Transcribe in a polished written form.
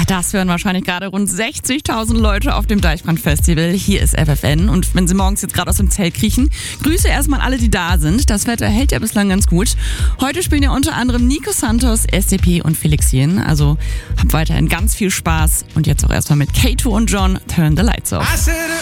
Das hören wahrscheinlich gerade rund 60.000 Leute auf dem Deichbrand-Festival. Hier ist FFN. Und wenn Sie morgens jetzt gerade aus dem Zelt kriechen, grüße erstmal alle, die da sind. Das Wetter hält ja bislang ganz gut. Heute spielen ja unter anderem Nico Santos, SDP und Felix Jen. Also habt weiterhin ganz viel Spaß. Und jetzt auch erstmal mit K2 und John, Turn the Lights Off.